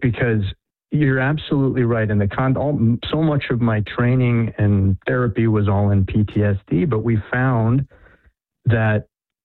because you're absolutely right. And so much of my training and therapy was all in PTSD, but we found that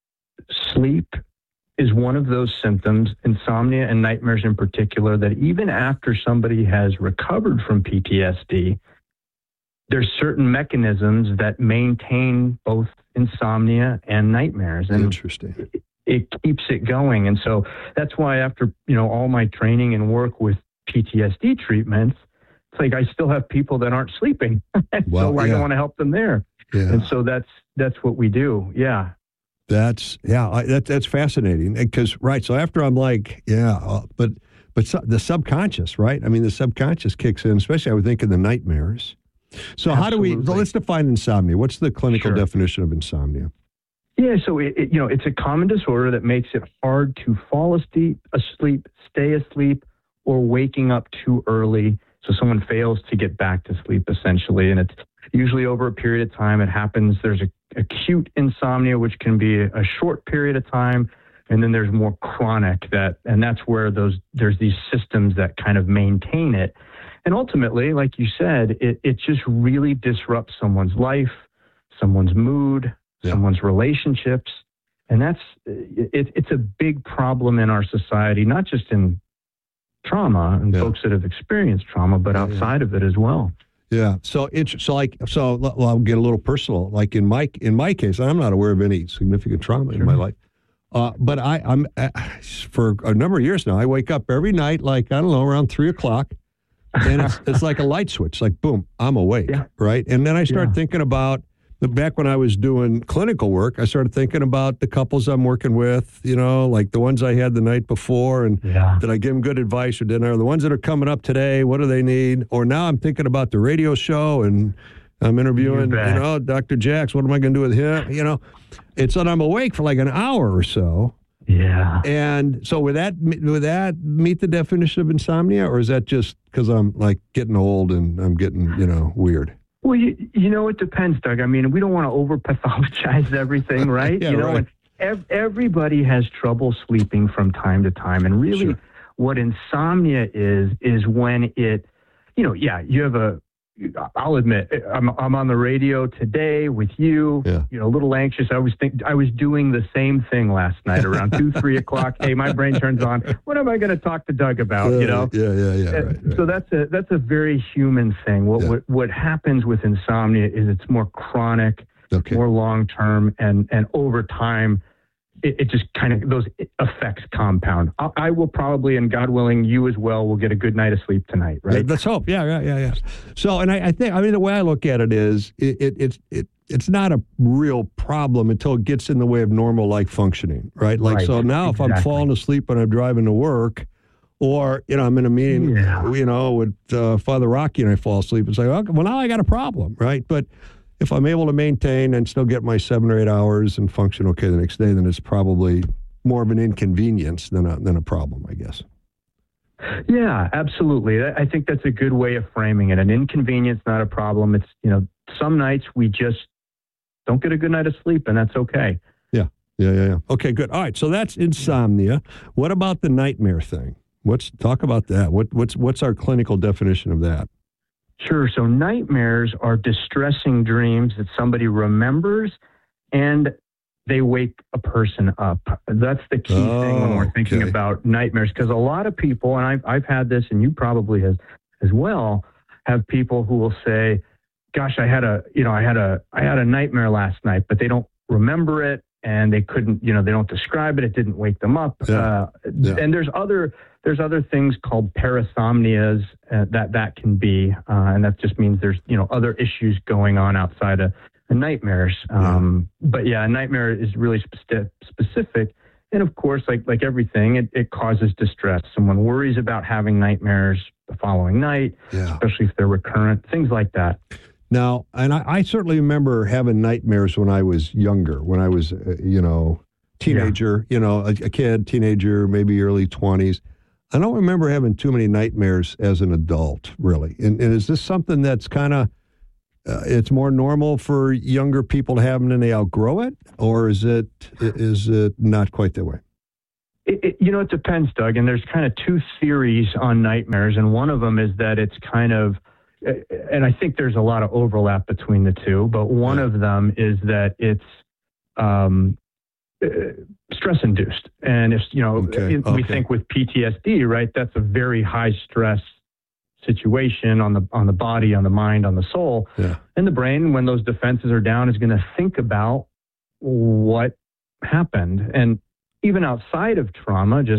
sleep is one of those symptoms, insomnia and nightmares in particular, that even after somebody has recovered from PTSD, there's certain mechanisms that maintain both insomnia and nightmares. And interesting. It keeps it going. And so that's why after, all my training and work with PTSD treatments, it's like I still have people that aren't sleeping. So I want to help them there. Yeah. And so that's what we do. Yeah. That's fascinating because, right. So after I'm like, but the subconscious, right? I mean, the subconscious kicks in, especially I would think in the nightmares. So let's define insomnia. What's the clinical definition of insomnia? Yeah, so it's a common disorder that makes it hard to fall asleep, stay asleep, or waking up too early. So someone fails to get back to sleep, essentially. And it's usually over a period of time. It happens, there's acute insomnia, which can be a short period of time. And then there's more chronic and that's where there's these systems that kind of maintain it. And ultimately, like you said, it just really disrupts someone's life, someone's mood, someone's relationships. And it's a big problem in our society, not just in trauma and folks that have experienced trauma, but outside of it as well. Yeah. So I'll get a little personal. Like in my case, I'm not aware of any significant trauma in my life. But I'm for a number of years now, I wake up every night, like, I don't know, around 3:00. And it's like a light switch, like, boom, I'm awake, right? And then I start thinking about, back when I was doing clinical work, I started thinking about the couples I'm working with, like the ones I had the night before, and did I give them good advice or didn't I? Or the ones that are coming up today, what do they need? Or now I'm thinking about the radio show, and I'm interviewing, Dr. Jax, what am I going to do with him? It's that I'm awake for like an hour or so. Yeah. And so would that meet the definition of insomnia, or is that just because I'm like getting old and I'm getting, weird? Well, it depends, Doug. I mean, we don't want to over-pathologize everything, right? Right. And everybody has trouble sleeping from time to time. And really what insomnia is when it, you have I'll admit, I'm on the radio today with you, a little anxious. I was doing the same thing last night around 2-3 o'clock. Hey, my brain turns on. What am I going to talk to Doug about? Right. So that's a very human thing. What happens with insomnia is it's more chronic, more long term, and over time, it just kind of, those effects compound. I will probably, and God willing, you as well, will get a good night of sleep tonight, right? Let's hope. Yeah. So, and I think, the way I look at it is, it's not a real problem until it gets in the way of normal life functioning, right? Like, so now if I'm falling asleep when I'm driving to work, or, I'm in a meeting, with Father Rocky and I fall asleep, it's like, okay, well, now I got a problem, right? But if I'm able to maintain and still get my 7 or 8 hours and function okay the next day, then it's probably more of an inconvenience than a problem, I guess. Yeah, absolutely. I think that's a good way of framing it. An inconvenience, not a problem. It's, some nights we just don't get a good night of sleep, and that's okay. Yeah. Okay, good. All right, so that's insomnia. What about the nightmare thing? Talk about that. What's our clinical definition of that? Sure. So nightmares are distressing dreams that somebody remembers and they wake a person up. That's the key thing when we're thinking about nightmares, because a lot of people, and I've had this, and you probably have as well, have people who will say, gosh, I had a nightmare last night, but they don't remember it and they couldn't, they don't describe it. It didn't wake them up. And there's other things called parasomnias that can be, and that just means there's, other issues going on outside of nightmares. But a nightmare is really specific. And of course, like everything, it causes distress. Someone worries about having nightmares the following night, especially if they're recurrent, things like that. Now, and I certainly remember having nightmares when I was younger, when I was, teenager, a kid, teenager, maybe early 20s. I don't remember having too many nightmares as an adult, really. And is this something that's kind of, it's more normal for younger people to have them and they outgrow it? Or is it not quite that way? It depends, Doug. And there's kind of two theories on nightmares. And one of them is that it's kind of, and I think there's a lot of overlap between the two, but one of them is that it's stress induced. And if, we think with PTSD, right, that's a very high stress situation on the body, on the mind, on the soul. Yeah. And the brain, when those defenses are down, is going to think about what happened. And even outside of trauma, just,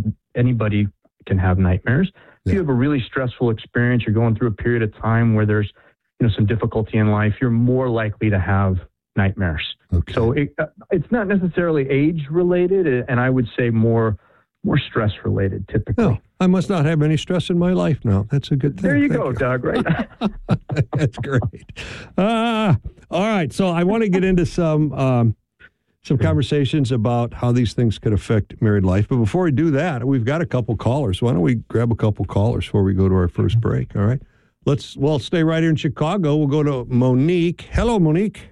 anybody can have nightmares. If you have a really stressful experience, you're going through a period of time where there's, some difficulty in life, you're more likely to have nightmares. Okay. So it's not necessarily age related, and I would say more stress related typically. Oh, I must not have any stress in my life now. That's a good thing. There you go, Doug, right? That's great. All right. So I want to get into some conversations about how these things could affect married life. But before we do that, we've got a couple callers. Why don't we grab a couple callers before we go to our first break? All right. We'll stay right here in Chicago. We'll go to Monique. Hello, Monique.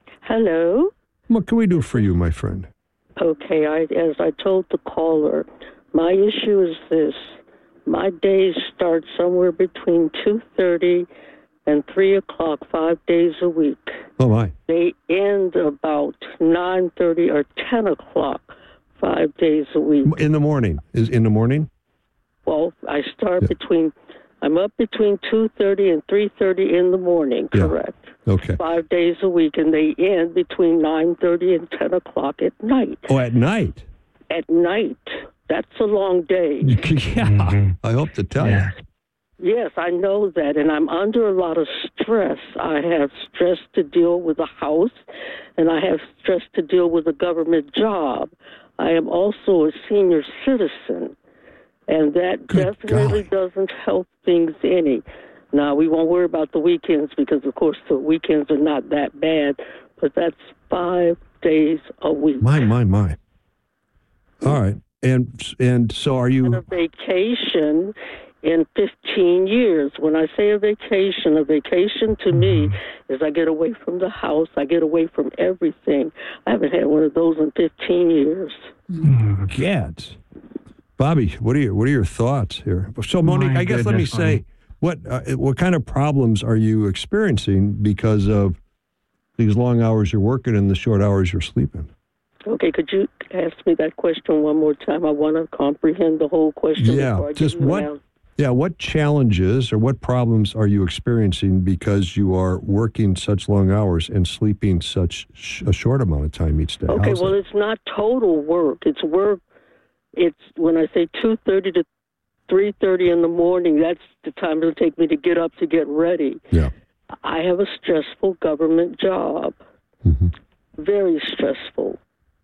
Hello. What can we do for you, my friend? Okay, as I told the caller, my issue is this. My days start somewhere between 2:30 and 3 o'clock, 5 days a week. Oh, my. They end about 9:30 or 10 o'clock, 5 days a week. In the morning? Is in the morning? Well, I start I'm up between 2:30 and 3:30 in the morning, correct? Okay. 5 days a week, and they end between 9:30 and 10 o'clock at night. Oh, at night? At night. That's a long day. Yeah, mm-hmm. I hope to tell you. Yes, I know that, and I'm under a lot of stress. I have stress to deal with a house, and I have stress to deal with a government job. I am also a senior citizen, and that definitely doesn't help things any. Now, we won't worry about the weekends because, of course, the weekends are not that bad, but that's 5 days a week. My. All right. And so are you... On a vacation in 15 years. When I say a vacation to me is I get away from the house, I get away from everything. I haven't had one of those in 15 years. Get. Bobby, what are your thoughts here? So, Monique, I guess let me say, what kind of problems are you experiencing because of these long hours you're working and the short hours you're sleeping? Okay, could you ask me that question one more time? I want to comprehend the whole question. Yeah, just what challenges or what problems are you experiencing because you are working such long hours and sleeping such a short amount of time each day? Okay, it's not total work. It's work. It's when I say 2:30 to 3:30 in the morning, that's the time it'll take me to get up to get ready. Yeah. I have a stressful government job. Mm-hmm. Very stressful.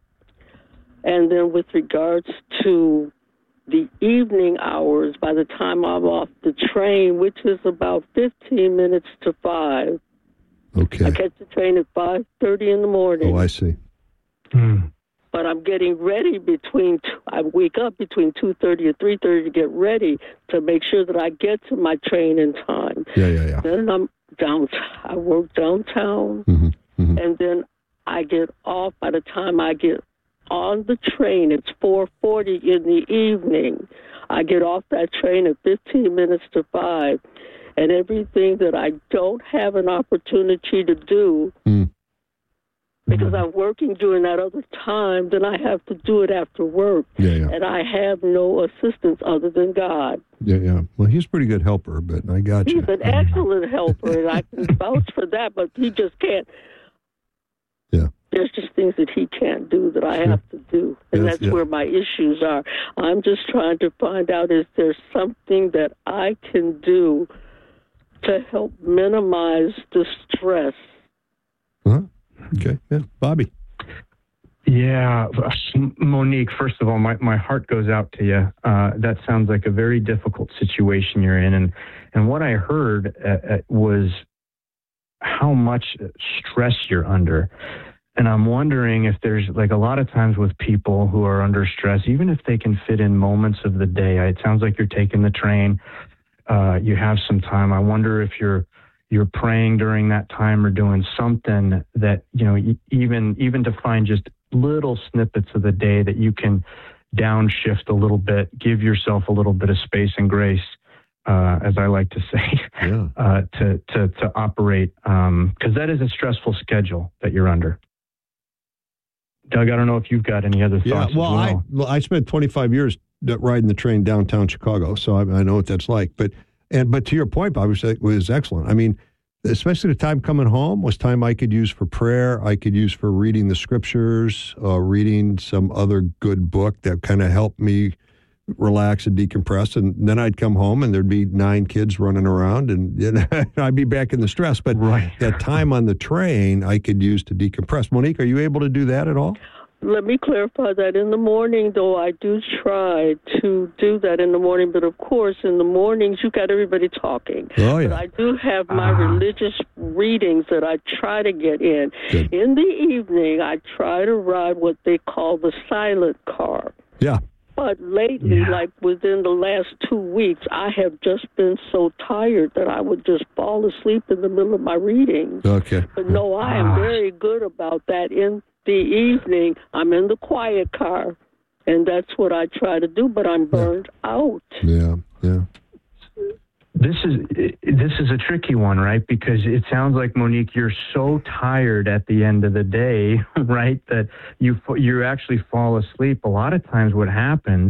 And then with regards to the evening hours, by the time I'm off the train, which is about 15 minutes to 5. Okay. I catch the train at 5:30 in the morning. Oh, I see. But I'm getting ready I wake up between 2:30 and 3:30 to get ready to make sure that I get to my train in time. Yeah. Then I work downtown, and then I get off. By the time I get on the train, it's 4:40 in the evening. I get off that train at 15 minutes to 5, and everything that I don't have an opportunity to do because I'm working during that other time, then I have to do it after work. Yeah. And I have no assistance other than God. Yeah. Well, he's a pretty good helper, but I got you. He's an excellent helper, and I can vouch for that, but he just can't. Yeah. There's just things that he can't do that I have to do, and that's where my issues are. I'm just trying to find out, is there something that I can do to help minimize the stress? Okay. Yeah. Bobby. Yeah. Monique, first of all, my heart goes out to you. That sounds like a very difficult situation you're in. And what I heard was how much stress you're under. And I'm wondering if there's, like, a lot of times with people who are under stress, even if they can fit in moments of the day, it sounds like you're taking the train, you have some time. I wonder if you're praying during that time or doing something that, even to find just little snippets of the day that you can downshift a little bit, give yourself a little bit of space and grace, as I like to say, to operate, because that is a stressful schedule that you're under. Doug, I don't know if you've got any other thoughts. Yeah, well, I spent 25 years riding the train downtown Chicago, so I know what that's like. But to your point, Bob, was excellent. I mean, especially the time coming home was time I could use for prayer. I could use for reading the scriptures, reading some other good book that kind of helped me relax and decompress. And then I'd come home and there'd be 9 kids running around and I'd be back in the stress. But that time on the train I could use to decompress. Monique, are you able to do that at all? Let me clarify that. In the morning, though, I do try to do that in the morning. But, of course, in the mornings, you got everybody talking. Oh, yeah. But I do have my religious readings that I try to get in. Good. In the evening, I try to ride what they call the silent car. Yeah. But lately, like within the last 2 weeks, I have just been so tired that I would just fall asleep in the middle of my readings. Okay. But no, I am very good about that. In the evening, I'm in the quiet car, and that's what I try to do, but I'm burned out. Yeah. This is a tricky one, right? Because it sounds like, Monique, you're so tired at the end of the day, right, that you actually fall asleep. A lot of times what happens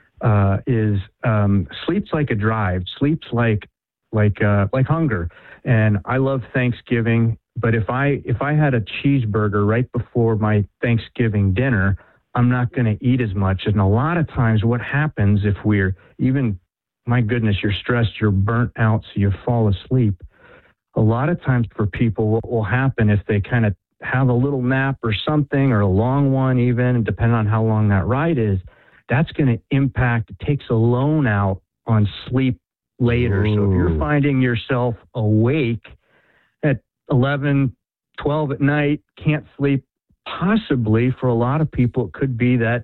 is sleep's like a drive. Sleep's like hunger. And I love Thanksgiving, but if I had a cheeseburger right before my Thanksgiving dinner, I'm not going to eat as much. And a lot of times what happens if we're even, my goodness, you're stressed, you're burnt out, so you fall asleep. A lot of times for people, what will happen if they kind of have a little nap or something, or a long one even, depending on how long that ride is, that's going to impact, it takes a loan out on sleep later. So if you're finding yourself awake at 11, 12 at night, can't sleep, possibly for a lot of people, it could be that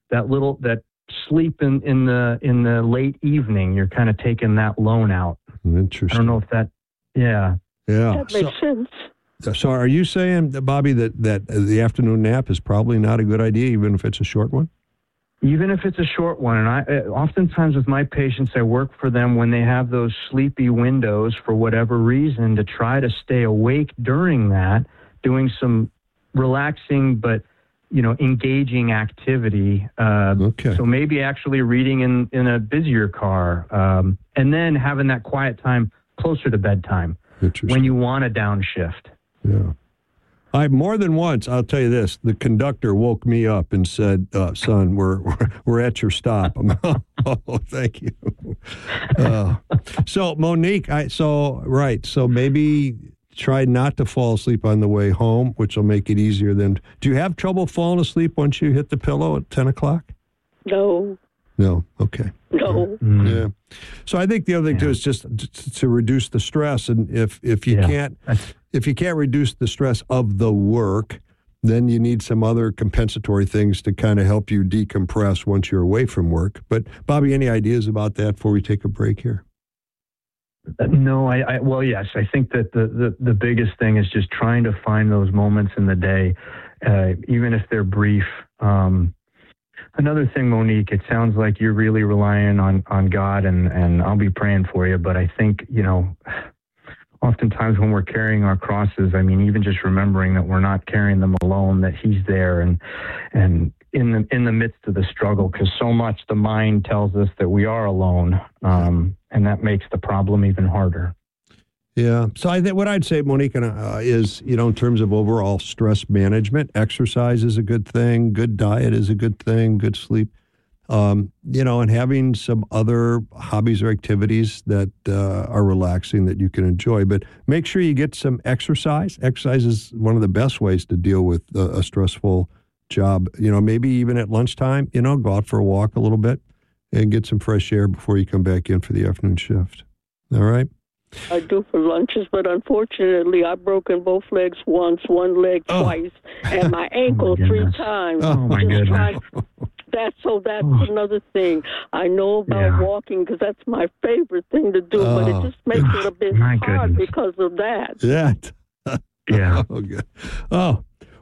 sleep in the late evening. You're kind of taking that loan out. Interesting. I don't know if that, yeah. That makes sense. So are you saying, Bobby, that the afternoon nap is probably not a good idea, even if it's a short one? Even if it's a short one. And I oftentimes with my patients, I work for them when they have those sleepy windows for whatever reason, to try to stay awake during that, doing some relaxing but engaging activity. Okay. So maybe actually reading in a busier car, and then having that quiet time closer to bedtime when you want to downshift. Yeah. More than once, I'll tell you this, the conductor woke me up and said, son, we're at your stop. Oh, thank you. So Monique, so maybe try not to fall asleep on the way home, which will make it easier then. Do you have trouble falling asleep once you hit the pillow at 10 o'clock? No. Okay. No. Yeah. So I think the other thing too is just to reduce the stress, and if you can't reduce the stress of the work, then you need some other compensatory things to kind of help you decompress once you're away from work. But Bobby, any ideas about that before we take a break here? No, well, yes. I think that the biggest thing is just trying to find those moments in the day, even if they're brief. Another thing, Monique, it sounds like you're really relying on God, and I'll be praying for you. But I think, oftentimes when we're carrying our crosses, I mean, even just remembering that we're not carrying them alone, that He's there and in the midst of the struggle, because so much the mind tells us that we are alone, and that makes the problem even harder. Yeah. So I think what I'd say, Monique, is, in terms of overall stress management, exercise is a good thing. Good diet is a good thing. Good sleep. And having some other hobbies or activities that are relaxing that you can enjoy. But make sure you get some exercise. Exercise is one of the best ways to deal with a stressful job. Maybe even at lunchtime, go out for a walk a little bit and get some fresh air before you come back in for the afternoon shift. All right? I do for lunches, but unfortunately, I've broken both legs once, one leg twice, and my ankle 3 times. Oh, my goodness. That's another thing. I know about walking because that's my favorite thing to do, but it just makes it a bit hard because of that. Yeah. Yeah. Oh, good. Oh,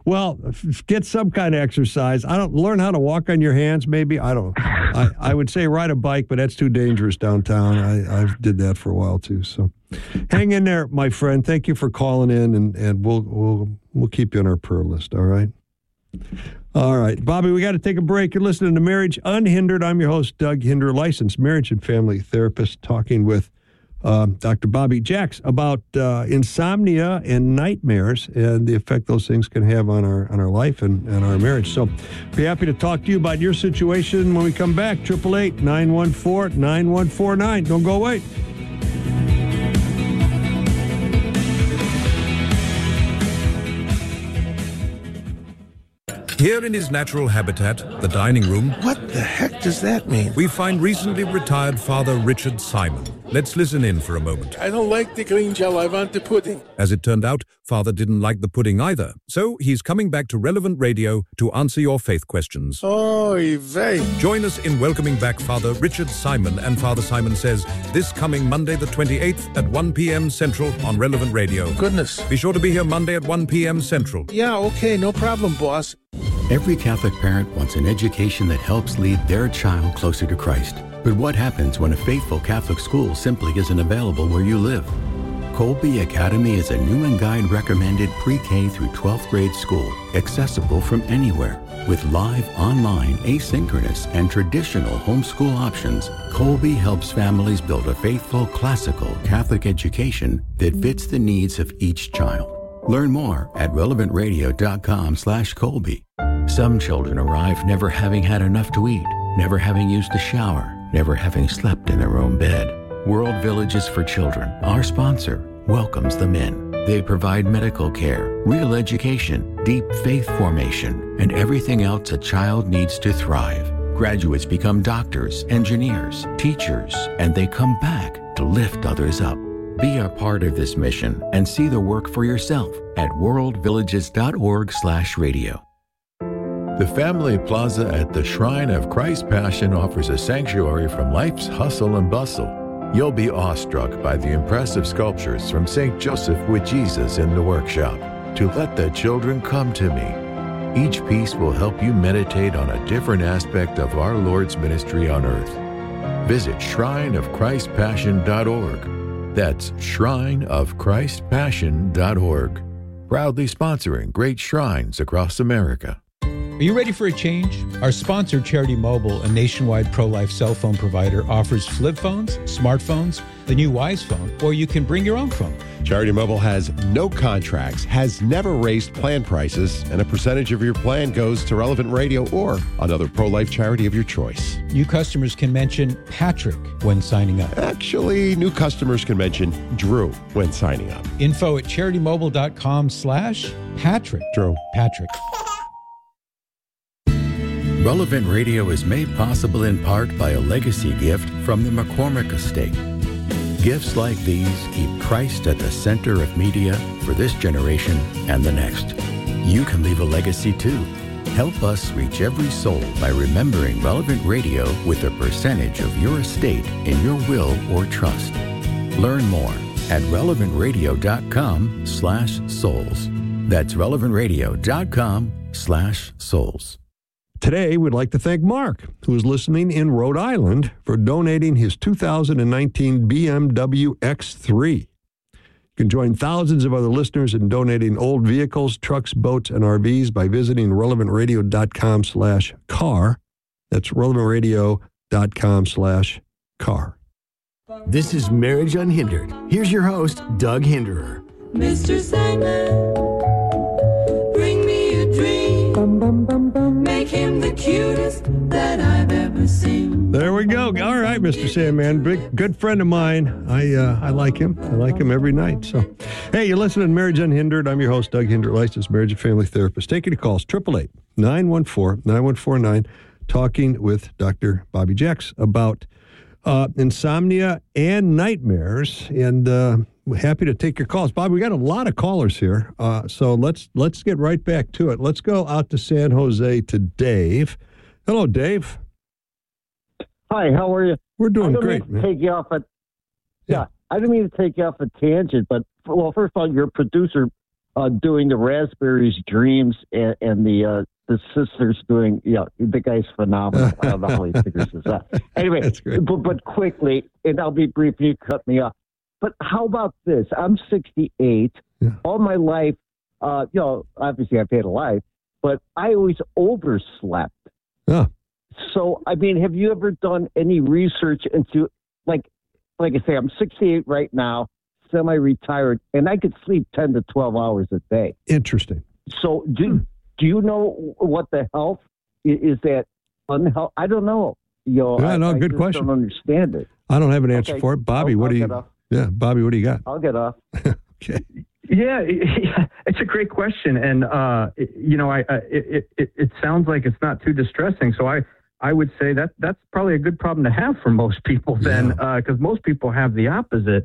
Well, get some kind of exercise. Learn how to walk on your hands, maybe. I would say ride a bike, but that's too dangerous downtown. I did that for a while too. So hang in there, my friend. Thank you for calling in, and we'll keep you on our prayer list. All right. All right, Bobby, we got to take a break. You're listening to Marriage Unhindered. I'm your host, Doug Hinder, licensed marriage and family therapist, talking with Dr. Bobby Jacks about insomnia and nightmares and the effect those things can have on our life and our marriage. So be happy to talk to you about your situation when we come back. 888-914-9149. Don't go away. Here in his natural habitat, the dining room, What the heck does that mean? we find recently retired Father Richard Simon. Let's listen in for a moment. I don't like the green gel. I want the pudding. As it turned out, Father didn't like the pudding either. So he's coming back to Relevant Radio to answer your faith questions. Oy vey. Join us in welcoming back Father Richard Simon and Father Simon Says this coming Monday the 28th at 1 p.m. Central on Relevant Radio. Goodness. Be sure to be here Monday at 1 p.m. Central. Yeah, okay, no problem, boss. Every Catholic parent wants an education that helps lead their child closer to Christ. But what happens when a faithful Catholic school simply isn't available where you live? Colby Academy is a Newman Guide recommended pre-K through 12th grade school, accessible from anywhere. With live, online, asynchronous, and traditional homeschool options, Colby helps families build a faithful, classical Catholic education that fits the needs of each child. Learn more at relevantradio.com/Colby. Some children arrive never having had enough to eat, never having used a shower, never having slept in their own bed. World Villages for Children, our sponsor, welcomes them in. They provide medical care, real education, deep faith formation, and everything else a child needs to thrive. Graduates become doctors, engineers, teachers, and they come back to lift others up. Be a part of this mission and see the work for yourself at worldvillages.org/radio. The Family Plaza at the Shrine of Christ Passion offers a sanctuary from life's hustle and bustle. You'll be awestruck by the impressive sculptures from St. Joseph with Jesus in the workshop, To Let the Children Come to Me. Each piece will help you meditate on a different aspect of our Lord's ministry on earth. Visit shrineofchristpassion.org. That's shrineofchristpassion.org. Proudly sponsoring great shrines across America. Are you ready for a change? Our sponsor, Charity Mobile, a nationwide pro-life cell phone provider, offers flip phones, smartphones, the new Wise phone, or you can bring your own phone. Charity Mobile has no contracts, has never raised plan prices, and a percentage of your plan goes to Relevant Radio or another pro-life charity of your choice. New customers can mention Patrick when signing up. Actually, new customers can mention Drew when signing up. Info at CharityMobile.com/Patrick. Drew. Patrick. Relevant Radio is made possible in part by a legacy gift from the McCormick Estate. Gifts like these keep Christ at the center of media for this generation and the next. You can leave a legacy too. Help us reach every soul by remembering Relevant Radio with a percentage of your estate in your will or trust. Learn more at relevantradio.com/souls. That's relevantradio.com/souls. Today, we'd like to thank Mark, who is listening in Rhode Island, for donating his 2019 BMW X3. You can join thousands of other listeners in donating old vehicles, trucks, boats, and RVs by visiting relevantradio.com/car. That's relevantradio.com/car. This is Marriage Unhindered. Here's your host, Doug Hinderer. Mr. Sandman, bring me a dream. Make him the cutest that I've ever seen. There we go. All right, Mr. Sandman, good friend of mine. I like him. I like him every night. So, hey, you're listening to Marriage Unhindered. I'm your host, Doug Hinder, licensed marriage and family therapist. Taking your calls, 888-914-9149, talking with Dr. Bobby Jacks about insomnia and nightmares, and happy to take your calls. Bob, we got a lot of callers here, so let's get right back to it. Let's go out to San Jose to Dave. Hello, Dave. Hi, how are you? We're doing great, man. Take you off I didn't mean to take you off a tangent, but first of all, your producer doing the Raspberries Dreams and the sisters doing, the guy's phenomenal. I don't know how he figures this out. Anyway, That's great. But quickly, and I'll be brief, you cut me off. But how about this? I'm 68. Yeah. All my life, obviously I've had a life, but I always overslept. Yeah. So, I mean, have you ever done any research into, like I say, I'm 68 right now, semi-retired, and I could sleep 10 to 12 hours a day. Interesting. So do you know what the health is? That unhealth? I don't know. I good just question. don't understand it. I don't have an answer Okay. for it. Bobby, what do you? get off. Yeah, Bobby, what do you got? I'll get off. Okay. Yeah, it's a great question, and it sounds like it's not too distressing. So I would say that's probably a good problem to have for most people then, because most people have the opposite.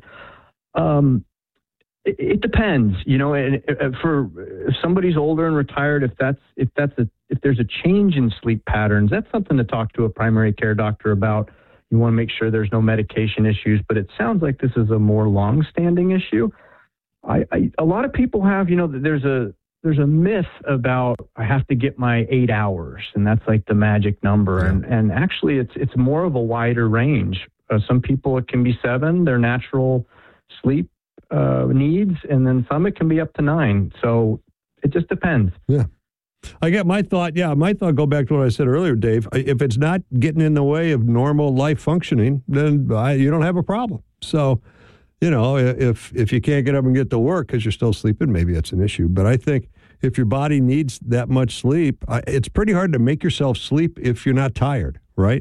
It depends, and for if somebody's older and retired, if there's a change in sleep patterns, that's something to talk to a primary care doctor about. You want to make sure there's no medication issues, but it sounds like this is a more long-standing issue. A lot of people have, there's a myth about I have to get my 8 hours, and that's like the magic number. And actually, it's more of a wider range. Some people it can be 7, their natural sleep needs, and then some it can be up to 9. So it just depends. Yeah. I get my thought. Yeah, my thought go back to what I said earlier, Dave. If it's not getting in the way of normal life functioning, then you don't have a problem. So, if you can't get up and get to work because you're still sleeping, maybe that's an issue. But I think if your body needs that much sleep, it's pretty hard to make yourself sleep if you're not tired, right?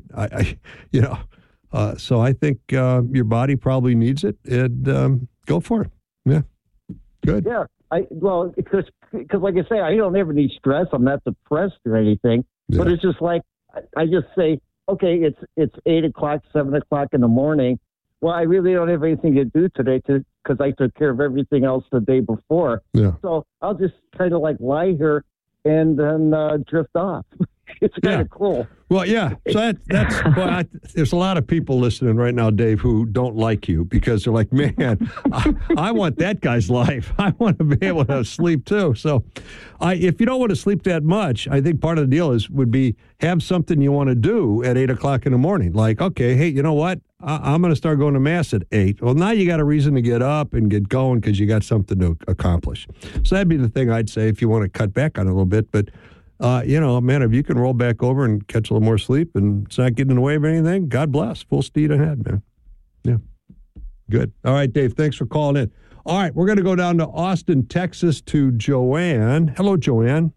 So I think your body probably needs it, and go for it. Yeah, good. Yeah, because like I say, I don't have any stress. I'm not depressed or anything. Yeah. But it's just like I just say, okay, it's 8 o'clock, 7 o'clock in the morning. Well, I really don't have anything to do today because I took care of everything else the day before. Yeah. So I'll just kind of like lie here and then drift off. It's kind of cool. Well, yeah. So that's boy, there's a lot of people listening right now, Dave, who don't like you because they're like, man, I want that guy's life. I want to be able to sleep too. So if you don't want to sleep that much, I think part of the deal would be have something you want to do at 8 o'clock in the morning. Like, okay, hey, you know what? I'm going to start going to Mass at 8. Well, now you got a reason to get up and get going because you got something to accomplish. So that'd be the thing I'd say if you want to cut back on it a little bit. But man, if you can roll back over and catch a little more sleep and it's not getting in the way of anything, God bless. Full speed ahead, man. Yeah. Good. All right, Dave, thanks for calling in. All right, we're going to go down to Austin, Texas to Joanne. Hello, Joanne.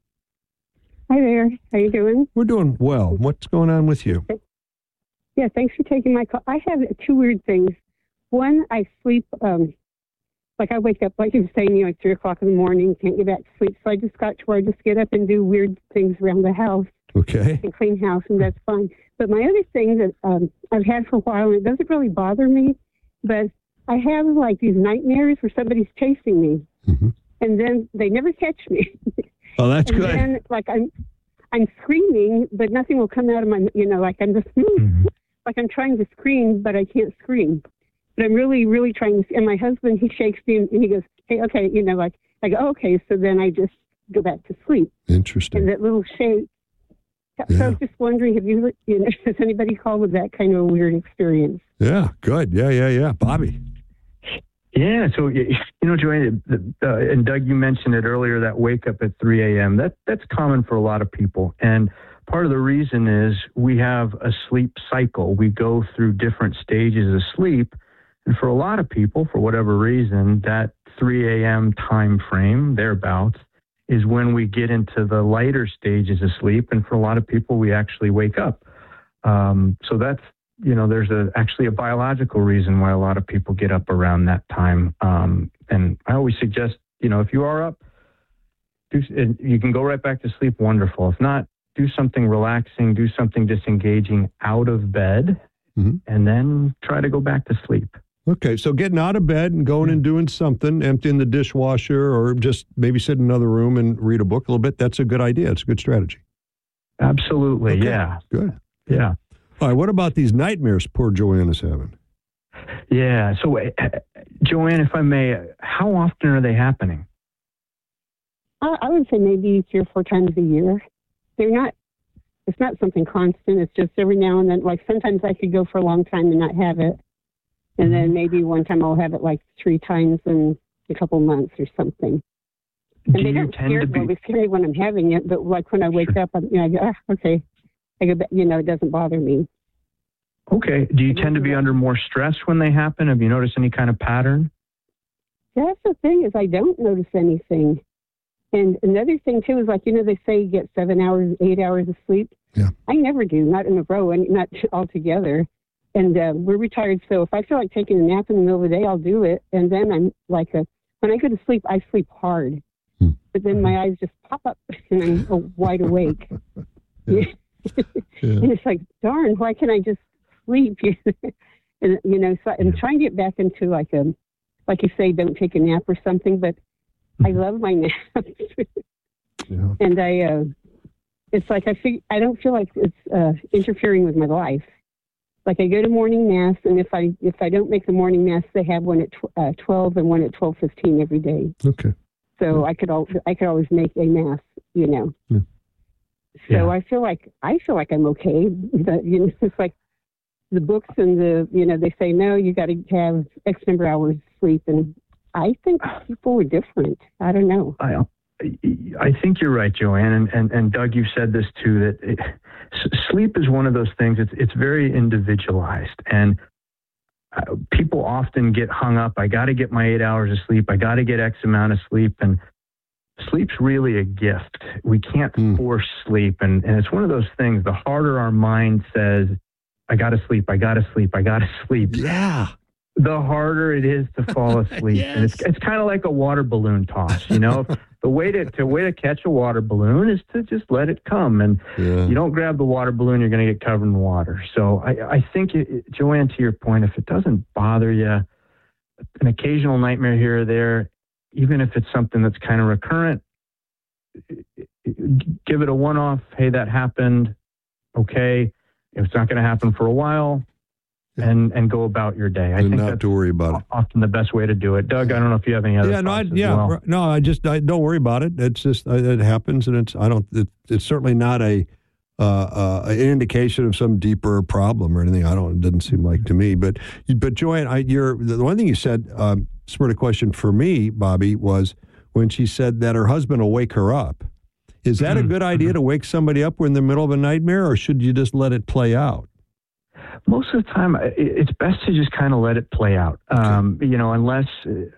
Hi there. How you doing? We're doing well. What's going on with you? Yeah, thanks for taking my call. I have 2 weird things. One, I sleep, like I wake up, like you were saying, at 3 o'clock in the morning, can't get back to sleep. So I just got to where I just get up and do weird things around the house. Okay. And clean house, and that's fine. But my other thing that I've had for a while, and it doesn't really bother me, but I have like these nightmares where somebody's chasing me. Mm-hmm. And then they never catch me. Oh, that's and good. And then, like, I'm screaming, but nothing will come out of my, like I'm just, like I'm trying to scream, but I can't scream. But I'm really, really trying to, and my husband, he shakes me and he goes, hey, okay, like, I go, okay, so then I just go back to sleep. Interesting. And that little shake. So I was just wondering, has anybody called with that kind of a weird experience? Yeah, good. Yeah. Bobby. Yeah, so Joanne and Doug, you mentioned it earlier, that wake up at 3 a.m. That's common for a lot of people, and part of the reason is we have a sleep cycle. We go through different stages of sleep, and for a lot of people, for whatever reason, that 3 a.m. time frame, thereabouts, is when we get into the lighter stages of sleep, and for a lot of people, we actually wake up. So that's there's actually a biological reason why a lot of people get up around that time. And I always suggest, if you are up, you can go right back to sleep. Wonderful. If not, do something relaxing, do something disengaging out of bed, and then try to go back to sleep. Okay, so getting out of bed and going and doing something, emptying the dishwasher, or just maybe sit in another room and read a book a little bit, that's a good idea. It's a good strategy. Absolutely, okay. Yeah. Good. Yeah. All right, what about these nightmares poor Joanne is having? Yeah, so Joanne, if I may, how often are they happening? I would say maybe 3 or 4 times a year. It's not something constant. It's just every now and then. Like sometimes I could go for a long time and not have it. And then maybe one time I'll have it like 3 times in a couple months or something. And they don't scare me when I'm having it, but like when I wake up, I go, okay. I go, it doesn't bother me. Okay. Do you tend to be under more stress when they happen? Have you noticed any kind of pattern? That's the thing, is I don't notice anything. And another thing too is, like, they say you get 7 hours, 8 hours of sleep. Yeah. I never do, not in a row, and not all together. And we're retired, so if I feel like taking a nap in the middle of the day, I'll do it. And then I'm like, when I go to sleep, I sleep hard. But then my eyes just pop up and I'm wide awake. Yeah. And it's like, darn, why can't I just sleep? And so I'm trying to get back into like you say, don't take a nap or something, but I love my naps. And it's like I don't feel like it's interfering with my life. Like I go to morning mass, and if I don't make the morning mass, they have one at 12 and one at 12:15 every day. Okay. So I could always make a mass, Yeah. So I feel like I'm okay, but it's like the books and they say no, you got to have X number of hours sleep, and I think people were different. I don't know. I think you're right, Joanne, and Doug, you said this too, that sleep is one of those things. It's very individualized, and people often get hung up. I got to get my 8 hours of sleep. I got to get X amount of sleep, and sleep's really a gift. We can't force sleep, and it's one of those things. The harder our mind says, I got to sleep, I got to sleep, I got to sleep. Yeah. The harder it is to fall asleep. Yes. And it's kind of like a water balloon toss, The way to catch a water balloon is to just let it come. And you don't grab the water balloon, you're going to get covered in water. So I think, Joanne, to your point, if it doesn't bother you, an occasional nightmare here or there, even if it's something that's kind of recurrent, give it a one-off. Hey, that happened. Okay. If it's not going to happen for a while, and go about your day. I think not that's to worry about it. Often the best way to do it. Doug, I don't know if you have any other thoughts as well. I don't worry about it. It's just it happens, and it's certainly not an indication of some deeper problem or anything. It doesn't seem like to me. But Joanne, the one thing you said spurred a question for me, Bobby, was when she said that her husband will wake her up. Is that a good idea to wake somebody up when they're in the middle of a nightmare, or should you just let it play out? Most of the time, it's best to just kind of let it play out. Unless,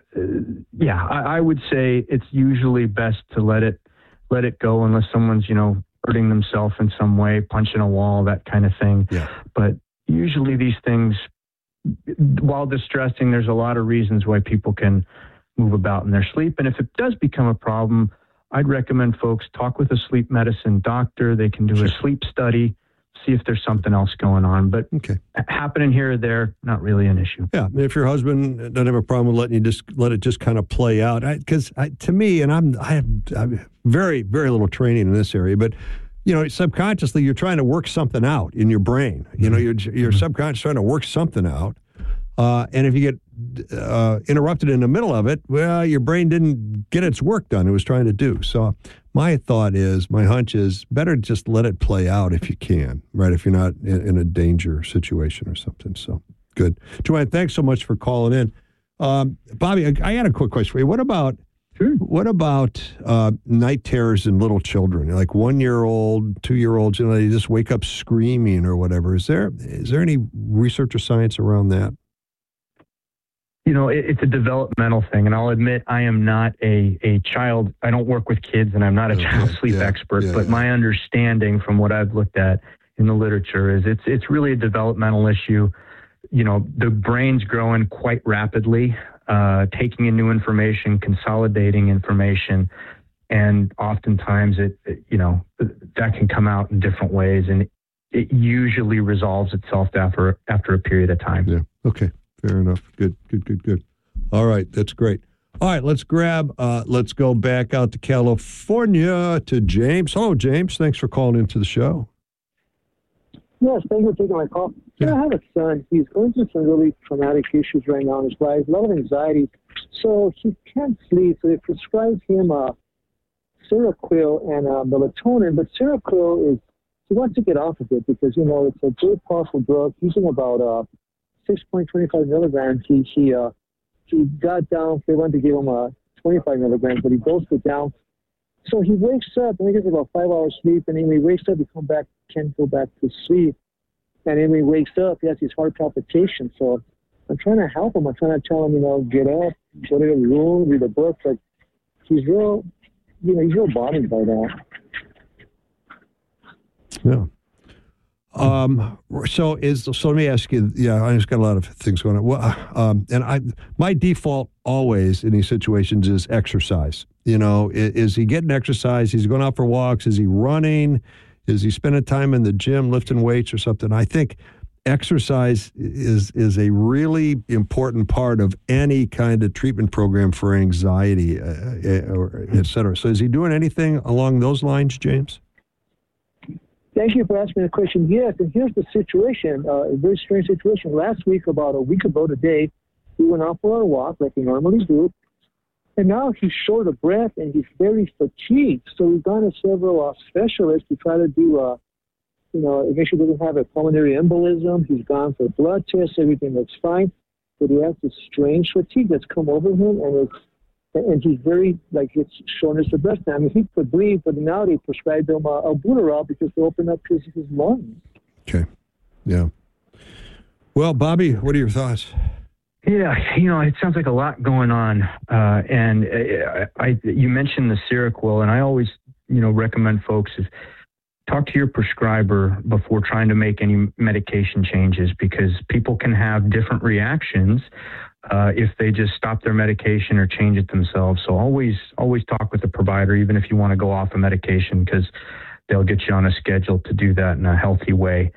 I would say it's usually best to let it go unless someone's, hurting themselves in some way, punching a wall, that kind of thing. Yeah. But usually these things, while distressing, there's a lot of reasons why people can move about in their sleep. And if it does become a problem, I'd recommend folks talk with a sleep medicine doctor. They can do a sleep study, see if there's something else going on. But happening here or there, not really an issue. Yeah, if your husband doesn't have a problem with letting you just let it just kind of play out, because to me, and I have very, very little training in this area, but subconsciously you're trying to work something out in your brain. Your subconscious trying to work something out, and if you get interrupted in the middle of it, well, your brain didn't get its work done it was trying to do. So my hunch is better just let it play out if you can, right? If you're not in a danger situation or something. So good. Joanne, thanks so much for calling in. Bobby, I got a quick question for you. What about night terrors in little children, like 1-year-old, 2-year-olds, they just wake up screaming or whatever? Is there any research or science around that? It's a developmental thing, and I'll admit I am not a child. I don't work with kids, and I'm not a child sleep expert. But my understanding from what I've looked at in the literature is it's really a developmental issue. The brain's growing quite rapidly, taking in new information, consolidating information, and oftentimes that can come out in different ways, and it usually resolves itself after a period of time. Yeah. Okay. Fair enough. Good. All right. That's great. All right. Let's go back out to California to James. Hello, James. Thanks for calling into the show. Yes, thank you for taking my call. I have a son. He's going through some really traumatic issues right now in his life, a lot of anxiety. So he can't sleep. So they prescribed him Seroquel and melatonin, but Seroquel he wants to get off of it because, it's a very powerful drug. Using about 6.25 milligrams, he got down. They wanted to give him 25 milligrams, but he dosed it down. So he wakes up, and he gets about 5 hours sleep, and then when he wakes up, can't go back to sleep. And then when he wakes up, he has these heart palpitations. So I'm trying to help him. I'm trying to tell him, get up, go to the room, read a book. But he's real bothered by that. Yeah. So let me ask you. Yeah, I just got a lot of things going on. Well, my default always in these situations is exercise. Is he getting exercise? Is he going out for walks? Is he running? Is he spending time in the gym lifting weights or something? I think exercise is a really important part of any kind of treatment program for anxiety, or et cetera. So is he doing anything along those lines, James? Thank you for asking the question. Yes, and here's the situation, a very strange situation. Last week, about a week ago today, we went out for our walk like we normally do, and now he's short of breath and he's very fatigued. So we've gone to several specialists to try to do, make sure he doesn't have a pulmonary embolism. He's gone for blood tests, everything looks fine, but he has this strange fatigue that's come over him, and he's very, it's shortness of breath now. I mean, he could breathe, but now they prescribed him albuterol because they opened up his lungs. Okay. Yeah. Well, Bobby, what are your thoughts? Yeah, it sounds like a lot going on. And you mentioned the Seroquel, and I always, recommend folks is talk to your prescriber before trying to make any medication changes, because people can have different reactions if they just stop their medication or change it themselves. So always talk with the provider, even if you want to go off a medication, because they'll get you on a schedule to do that in a healthy way.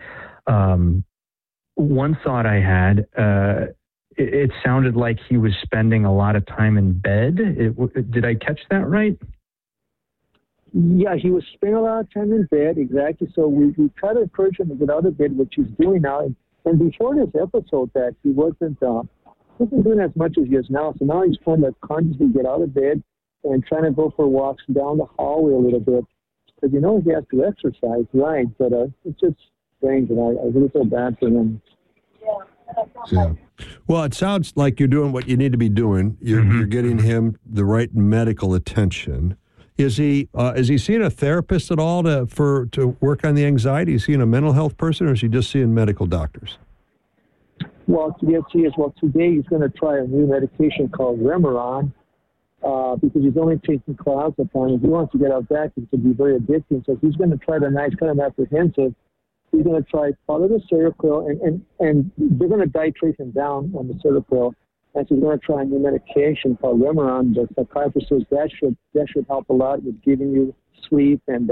One thought I had, it sounded like he was spending a lot of time in bed. Did I catch that right? Yeah, he was spending a lot of time in bed, exactly. So we try to encourage him to get out of bed, which he's doing now. And before this episode, that he wasn't doing as much as he is now. So now he's trying to consciously get out of bed and trying to go for walks down the hallway a little bit. Because he has to exercise, right? But it's just strange, and I really feel bad for him. Yeah. Well, it sounds like you're doing what you need to be doing. You're getting him the right medical attention. Is he seeing a therapist at all to work on the anxiety? Is he seeing a mental health person, or is he just seeing medical doctors? Well, yes, he is. Well, today he's going to try a new medication called Remeron because he's only taking clozapine. If he wants to get out that, it could be very addicting. So he's going to try the nice kind of apprehensive. He's going to try part of the Seroquel, and they're going to titrate him down on the Seroquel. And so he's going to try a new medication called Remeron. The psychiatrist says that should help a lot with giving you sleep and,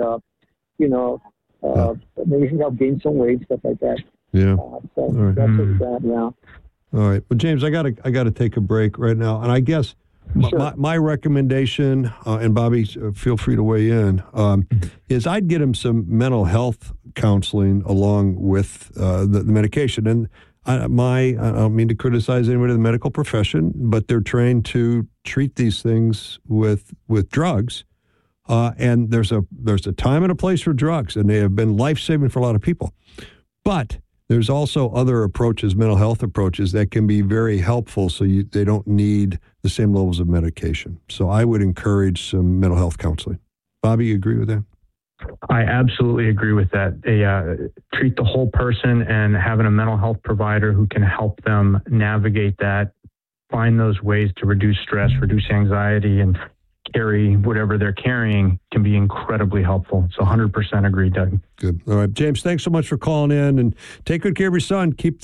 maybe he can help gain some weight, stuff like that. Yeah. So that's what's that now. All right. Well, James, I gotta take a break right now. And I guess my recommendation, and Bobby, feel free to weigh in, is I'd get him some mental health counseling along with the medication. And I don't mean to criticize anybody in the medical profession, but they're trained to treat these things with drugs. And there's a time and a place for drugs, and they have been life-saving for a lot of people. But there's also other approaches, mental health approaches, that can be very helpful, so they don't need the same levels of medication. So I would encourage some mental health counseling. Bobby, you agree with that? I absolutely agree with that. They treat the whole person, and having a mental health provider who can help them navigate that, find those ways to reduce stress, reduce anxiety, and carry whatever they're carrying can be incredibly helpful. So 100% agree, Doug. Good. All right, James, thanks so much for calling in, and take good care of your son. Keep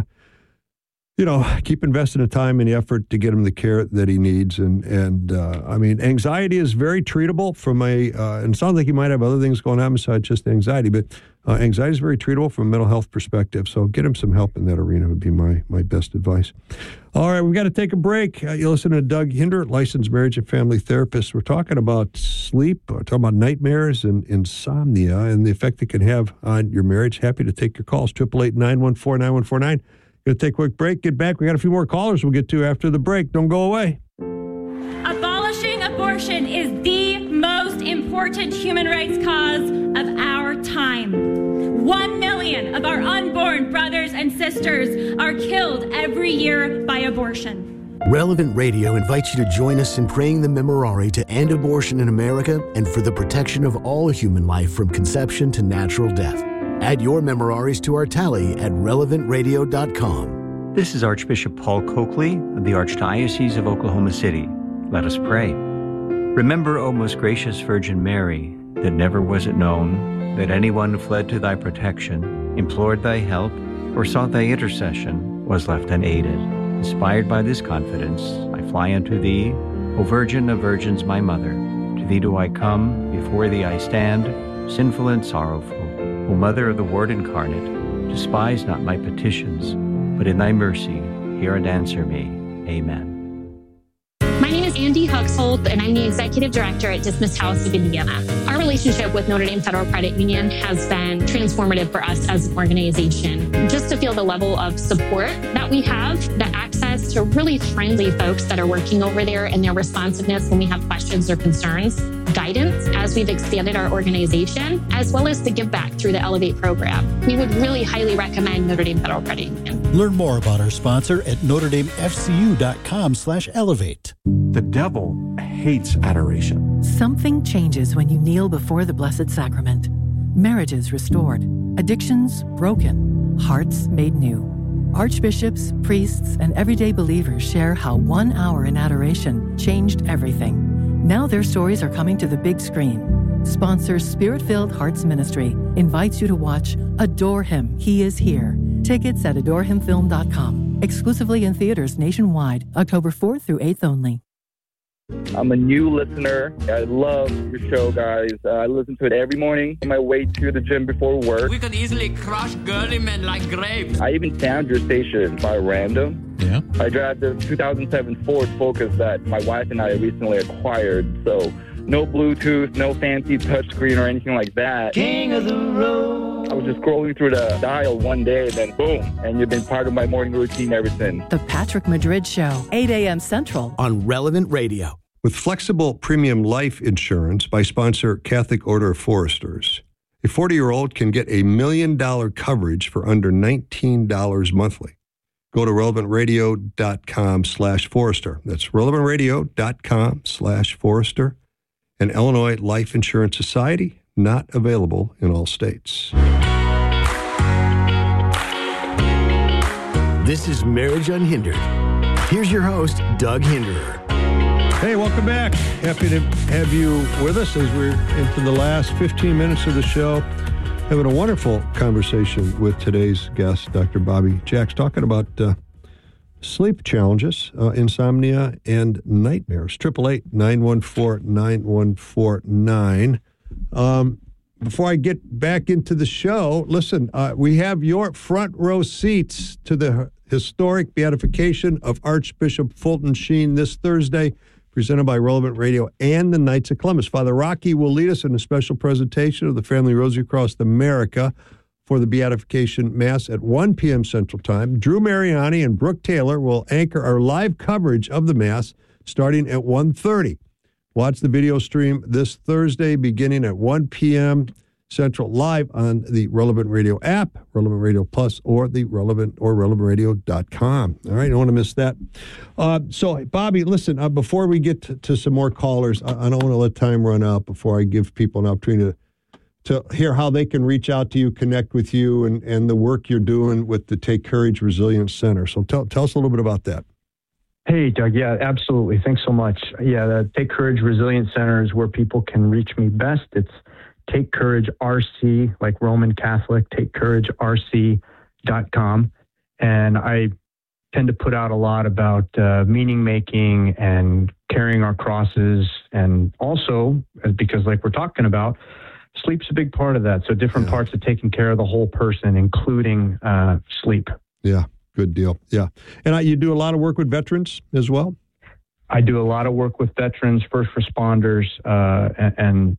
keep investing the time and the effort to get him the care that he needs. And I mean, anxiety is very treatable from and it sounds like he might have other things going on besides just anxiety, but anxiety is very treatable from a mental health perspective. So get him some help in that arena would be my best advice. All right, we've got to take a break. You listen to Doug Hindert, licensed marriage and family therapist. We're talking about sleep, we're talking about nightmares and insomnia and the effect it can have on your marriage. Happy to take your calls, 888-914-9149. Going to take a quick break, get back. We got a few more callers we'll get to after the break. Don't go away. Abolishing abortion is the most important human rights cause of our time. 1 million of our unborn brothers and sisters are killed every year by abortion. Relevant Radio invites you to join us in praying the Memorare to end abortion in America and for the protection of all human life from conception to natural death. Add your Memoraries to our tally at relevantradio.com. This is Archbishop Paul Coakley of the Archdiocese of Oklahoma City. Let us pray. Remember, O most gracious Virgin Mary, that never was it known that anyone who fled to thy protection, implored thy help, or sought thy intercession was left unaided. Inspired by this confidence, I fly unto thee, O Virgin of Virgins, my Mother. To thee do I come, before thee I stand, sinful and sorrowful. O Mother of the Word incarnate, despise not my petitions, but in thy mercy hear and answer me. Amen. My name is Andy Huxhold, and I'm the Executive Director at Dismiss House of Indiana. Our relationship with Notre Dame Federal Credit Union has been transformative for us as an organization. Just to feel the level of support that we have, the access to really friendly folks that are working over there, and their responsiveness when we have questions or concerns, guidance as we've expanded our organization, as well as the give back through the Elevate program. We would really highly recommend Notre Dame Federal Credit Union. Learn more about our sponsor at NotreDameFCU.com/elevate. The devil hates adoration. Something changes when you kneel before the Blessed Sacrament. Marriages restored, addictions broken, hearts made new. Archbishops, priests, and everyday believers share how 1 hour in adoration changed everything. Now their stories are coming to the big screen. Sponsor Spirit-Filled Hearts Ministry invites you to watch Adore Him, He Is Here. Tickets at adorehimfilm.com. Exclusively in theaters nationwide, October 4th through 8th only. I'm a new listener. I love your show, guys. I listen to it every morning on my way to the gym before work. We could easily crush girly men like grapes. I even found your station by random. Yeah. I drive the 2007 Ford Focus that my wife and I recently acquired. So no Bluetooth, no fancy touchscreen or anything like that. King of the road. I was just scrolling through the dial one day, and then boom, and you've been part of my morning routine ever since. The Patrick Madrid Show, 8 a.m. Central on Relevant Radio. With flexible premium life insurance by sponsor Catholic Order of Foresters, a 40-year-old can get $1 million coverage for under $19 monthly. Go to relevantradio.com/Forester. That's relevantradio.com/Forester. An Illinois Life Insurance Society, not available in all states. This is Marriage Unhindered. Here's your host, Doug Hinderer. Hey, welcome back. Happy to have you with us as we're into the last 15 minutes of the show. Having a wonderful conversation with today's guest, Dr. Bobby Jacks, talking about sleep challenges, insomnia, and nightmares. 888-914-9149. Before I get back into the show, listen, we have your front row seats to the historic beatification of Archbishop Fulton Sheen this Thursday, presented by Relevant Radio and the Knights of Columbus. Father Rocky will lead us in a special presentation of the Family Rosary Across America for the Beatification Mass at 1 p.m. Central Time. Drew Mariani and Brooke Taylor will anchor our live coverage of the Mass starting at 1:30. Watch the video stream this Thursday beginning at 1 p.m. Central live on the Relevant Radio app, Relevant Radio Plus, or the relevantradio.com. All right, don't want to miss that. So, Bobby, listen, before we get to some more callers, I don't want to let time run out before I give people an opportunity to hear how they can reach out to you, connect with you, and the work you're doing with the Take Courage Resilience Center. So tell us a little bit about that. Hey, Doug. Yeah, absolutely. Thanks so much. Yeah, the Take Courage Resilience Center is where people can reach me best. It's Take Courage RC, like Roman Catholic, takecouragerc.com. And I tend to put out a lot about meaning making and carrying our crosses. And also, because like we're talking about, sleep's a big part of that. So different parts of taking care of the whole person, including sleep. Yeah, good deal. Yeah. And you do a lot of work with veterans as well? I do a lot of work with veterans, first responders, and